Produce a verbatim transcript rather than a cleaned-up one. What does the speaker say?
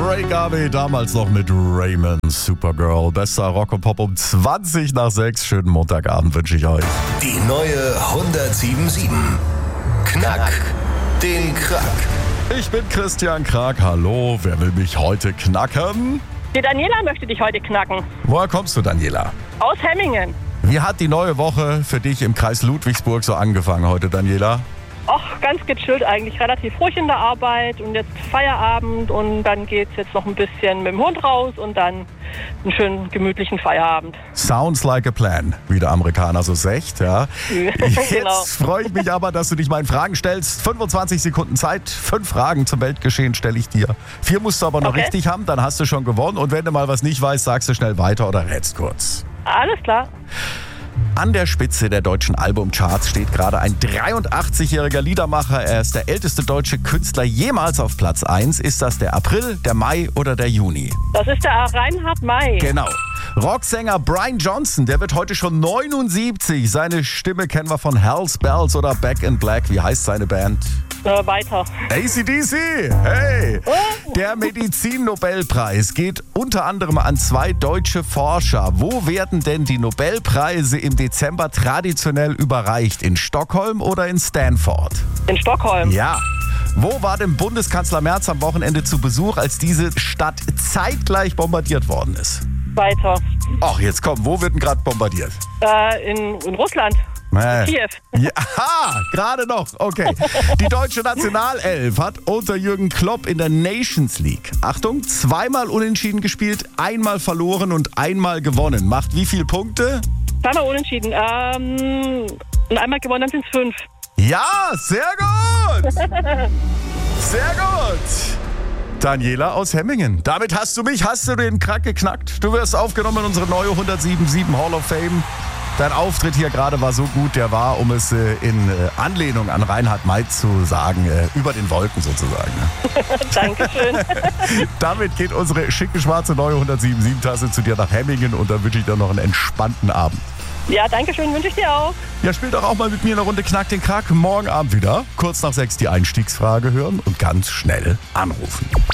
Break Army, damals noch mit Raymond, Supergirl. Bester Rock und Pop um zwanzig nach sechs. Schönen Montagabend wünsche ich euch. Die neue hundertsieben Komma sieben. Knack den Krack. Ich bin Christian Krag. Hallo, wer will mich heute knacken? Die Daniela möchte dich heute knacken. Woher kommst du, Daniela? Aus Hemmingen. Wie hat die neue Woche für dich im Kreis Ludwigsburg so angefangen heute, Daniela? Ach, ganz gechillt eigentlich. Relativ ruhig in der Arbeit und jetzt Feierabend und dann geht's jetzt noch ein bisschen mit dem Hund raus und dann einen schönen gemütlichen Feierabend. Sounds like a plan, wie der Amerikaner so sagt, ja. Jetzt Genau. freue ich mich aber, dass du dich meinen Fragen stellst. fünfundzwanzig Sekunden Zeit, fünf Fragen zum Weltgeschehen stelle ich dir. Vier musst du aber noch Okay. richtig haben, dann hast du schon gewonnen. Und wenn du mal was nicht weißt, sagst du schnell weiter oder rätst kurz. Alles klar. An der Spitze der deutschen Albumcharts steht gerade ein dreiundachtzigjähriger Liedermacher. Er ist der älteste deutsche Künstler jemals auf Platz eins. Ist das der April, der Mai oder der Juni? Das ist der Reinhard May. Genau. Rocksänger Brian Johnson, der wird heute schon neunundsiebzig. Seine Stimme kennen wir von Hell's Bells oder Back in Black. Wie heißt seine Band? Äh, weiter. A C D C, hey! Der Medizin-Nobelpreis geht unter anderem an zwei deutsche Forscher. Wo werden denn die Nobelpreise im Dezember traditionell überreicht? In Stockholm oder in Stanford? In Stockholm. Ja. Wo war denn Bundeskanzler Merz am Wochenende zu Besuch, als diese Stadt zeitgleich bombardiert worden ist? Weiter. Ach, jetzt komm, wo wird denn gerade bombardiert? Äh, in, in Russland. Äh. Kiew. Ja, aha, gerade noch. Okay. Die deutsche Nationalelf hat unter Jürgen Klopp in der Nations League, Achtung, zweimal unentschieden gespielt, einmal verloren und einmal gewonnen. Macht wie viele Punkte? Zweimal unentschieden. Ähm, und einmal gewonnen, dann sind es fünf. Ja, sehr gut. Sehr gut. Daniela aus Hemmingen. Damit hast du mich, hast du den Krack geknackt. Du wirst aufgenommen in unsere neue hundertsieben Komma sieben Hall of Fame. Dein Auftritt hier gerade war so gut, der war, um es äh, in äh, Anlehnung an Reinhard May zu sagen, äh, über den Wolken sozusagen. Ne? Dankeschön. Damit geht unsere schicke schwarze neue hundertsieben Komma sieben Tasse zu dir nach Hemmingen und dann wünsche ich dir noch einen entspannten Abend. Ja, Dankeschön, wünsche ich dir auch. Ja, spiel doch auch mal mit mir eine Runde Knack den Krack. Morgen Abend wieder, kurz nach sechs die Einstiegsfrage hören und ganz schnell anrufen.